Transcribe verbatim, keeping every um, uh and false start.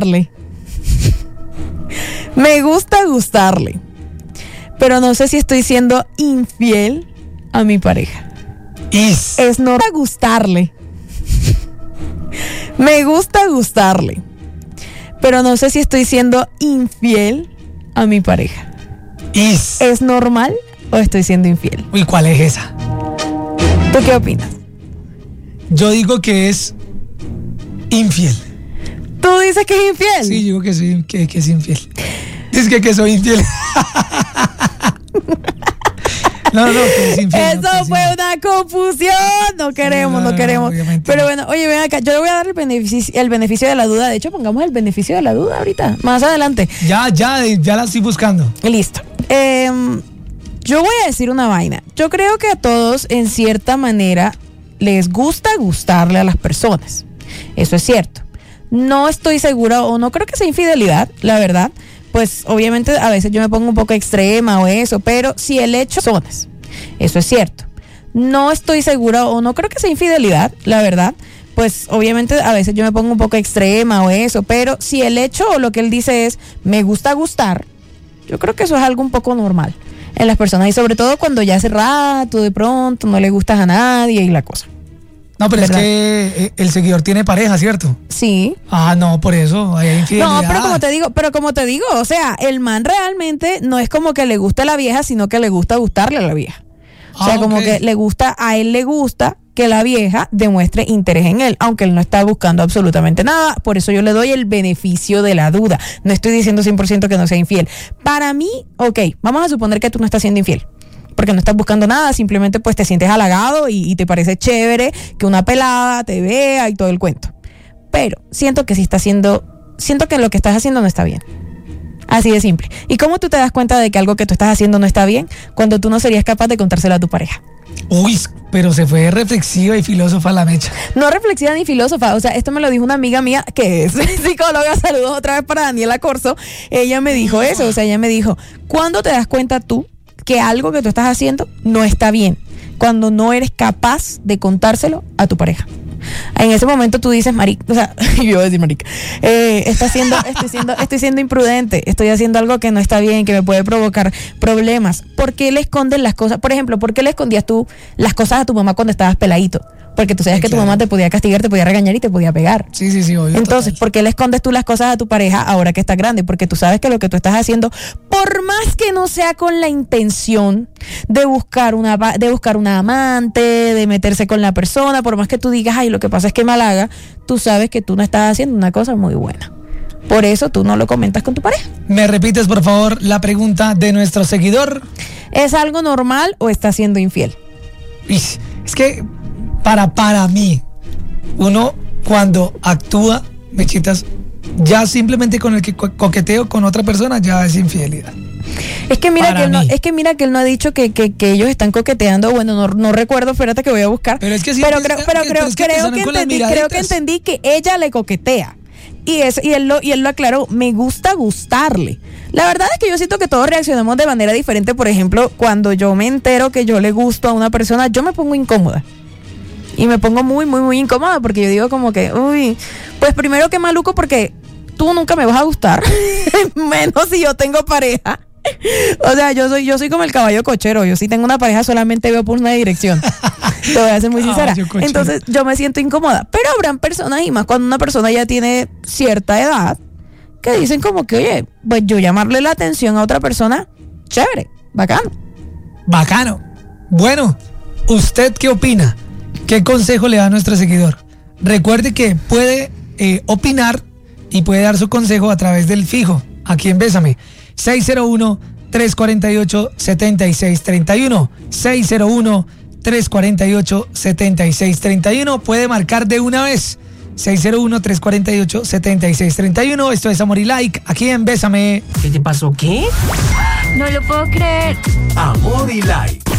gustarle. Me gusta gustarle. Pero no sé si estoy siendo infiel a mi pareja. Is. Es normal gustarle. Me gusta gustarle. Pero no sé si estoy siendo infiel a mi pareja. Is. ¿Es normal o estoy siendo infiel? Uy, ¿cuál es esa? ¿Tú qué opinas? Yo digo que es infiel. ¿Tú dices que es infiel? Sí, digo que soy que, que es infiel. Dice que, que soy infiel. No, no, que es infiel. Eso no, que es fue infiel. una confusión. No queremos, Sí, no, no queremos. obviamente Pero no. bueno, oye, ven acá. Yo le voy a dar el beneficio, el beneficio de la duda. De hecho, pongamos el beneficio de la duda ahorita, más adelante. Ya, ya, ya la estoy buscando. Listo. Eh, yo voy a decir una vaina. Yo creo que a todos, en cierta manera, les gusta gustarle a las personas. Eso es cierto. No estoy segura o no creo que sea infidelidad, la verdad. Pues obviamente a veces yo me pongo un poco extrema o eso, pero si el hecho son, eso es cierto. No estoy segura o no creo que sea infidelidad, la verdad. Pues obviamente a veces yo me pongo un poco extrema o eso, pero si el hecho o lo que él dice es me gusta gustar, yo creo que eso es algo un poco normal en las personas y sobre todo cuando ya hace rato de pronto no le gustas a nadie y la cosa. No, pero ¿verdad? es que eh, el seguidor tiene pareja, ¿cierto? Sí. Ah, no, por eso hay infidelidad. No, pero como te digo, pero como te digo, o sea, el man realmente no es como que le gusta a la vieja, sino que le gusta gustarle a la vieja. O sea, Ah, como ok. que le gusta, a él le gusta que la vieja demuestre interés en él, aunque él no está buscando absolutamente nada. Por eso yo le doy el beneficio de la duda. No estoy diciendo cien por ciento que no sea infiel. Para mí, ok, vamos a suponer que tú no estás siendo infiel. Porque no estás buscando nada, simplemente pues te sientes halagado y, y te parece chévere que una pelada te vea y todo el cuento. Pero siento que si estás haciendo, siento que lo que estás haciendo no está bien. Así de simple. ¿Y cómo tú te das cuenta de que algo que tú estás haciendo no está bien? Cuando tú no serías capaz de contárselo a tu pareja. Uy, pero se fue reflexiva y filósofa la mecha. No reflexiva ni filósofa, o sea, esto me lo dijo una amiga mía que es psicóloga, saludos otra vez para Daniela Corso. Ella me dijo eso, o sea, ella me dijo, ¿cuándo te das cuenta tú que algo que tú estás haciendo no está bien? Cuando no eres capaz de contárselo a tu pareja. En ese momento tú dices, marica, o sea, yo iba a decir marica, eh, está siendo, estoy siendo, estoy siendo imprudente, estoy haciendo algo que no está bien, que me puede provocar problemas. ¿Por qué le escondes las cosas? Por ejemplo, ¿por qué le escondías tú las cosas a tu mamá cuando estabas peladito? Porque tú sabes Sí, que tu claro. mamá te podía castigar, te podía regañar y te podía pegar. Sí, sí, sí, obvio. Entonces, total. ¿por qué le escondes tú las cosas a tu pareja ahora que estás grande? Porque tú sabes que lo que tú estás haciendo, por más que no sea con la intención de buscar una de buscar una amante, de meterse con la persona, por más que tú digas, ay, lo que pasa es que me halaga, tú sabes que tú no estás haciendo una cosa muy buena. Por eso tú no lo comentas con tu pareja. ¿Me repites, por favor, la pregunta de nuestro seguidor? ¿Es algo normal o estás siendo infiel? Ish, Es que para, para mí, uno cuando actúa, mechitas, ya simplemente con el que co- coqueteo con otra persona ya es infidelidad. Es que mira Para que él no, mí. es que mira que él no ha dicho que, que, que ellos están coqueteando. Bueno, no, no recuerdo, espérate que voy a buscar. Pero es que sí pero empieza- creo, pero que- creo, pero es que creo empezaron que con las entendí, creo que miraditas. entendí que ella le coquetea. Y es, y él lo, y él lo aclaró, me gusta gustarle. La verdad es que yo siento que todos reaccionamos de manera diferente. Por ejemplo, cuando yo me entero que yo le gusto a una persona, yo me pongo incómoda. Y me pongo muy, muy, muy incómoda porque yo digo como que, uy, pues primero que maluco porque tú nunca me vas a gustar, menos si yo tengo pareja. O sea, yo soy, yo soy como el caballo cochero. Yo si tengo una pareja solamente veo por una dirección. Te voy a ser muy sincera. Caballo cochero. Entonces yo me siento incómoda. Pero habrán personas, y más cuando una persona ya tiene cierta edad, que dicen como que, oye, pues yo llamarle la atención a otra persona, chévere, bacano. Bacano. Bueno, ¿usted qué opina? ¿Qué consejo le da a nuestro seguidor? Recuerde que puede eh, opinar y puede dar su consejo a través del fijo, aquí en Bésame. seis cero uno, tres cuatro ocho, siete seis tres uno. seis cero uno, tres cuatro ocho, siete seis tres uno. Puede marcar de una vez. seis cero uno, tres cuatro ocho, siete seis tres uno. Esto es Amor y Like, aquí en Bésame. ¿Qué te pasó? ¿Qué? No lo puedo creer. Amor y Like.